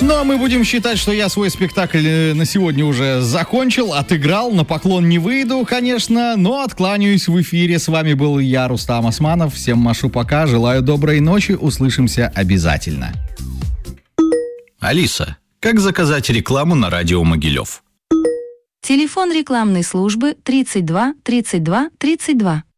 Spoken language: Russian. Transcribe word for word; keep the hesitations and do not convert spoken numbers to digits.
Ну, а мы будем считать, что я свой спектакль на сегодня уже закончил, отыграл, на поклон не выйду, конечно, но откланяюсь в эфире. С вами был я, Рустам Османов. Всем машу пока, желаю доброй ночи, услышимся обязательно. Алиса, как заказать рекламу на радио Могилев? Телефон рекламной службы тридцать два тридцать два тридцать два.